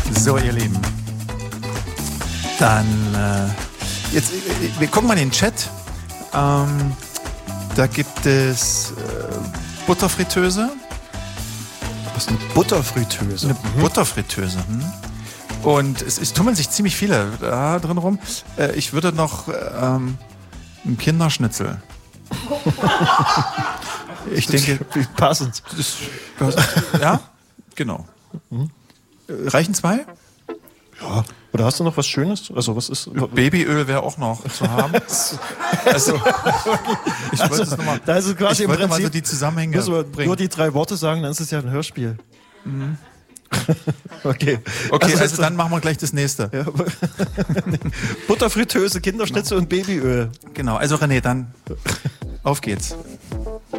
So, ihr Lieben. Dann, jetzt, wir gucken mal in den Chat. Da gibt es Butterfritteuse. Was ist eine Butterfritteuse? Eine Butterfritteuse. Und es tummeln sich ziemlich viele da drin rum. Ich würde noch einen Kinderschnitzel. Ich denke, wie passend. Ja, genau. Reichen 2? Ja. Oder hast du noch was Schönes? Also was ist? Babyöl wäre auch noch zu haben. Also, ich wollte es nochmal. Da ist es quasi im Prinzip mal so die Zusammenhänge bringen. nur die 3 Worte sagen, dann ist es ja ein Hörspiel. Okay, also dann machen wir gleich das nächste. Ja. Butterfritteuse, Kinderschnitzel und Babyöl. Genau, also René, dann auf geht's.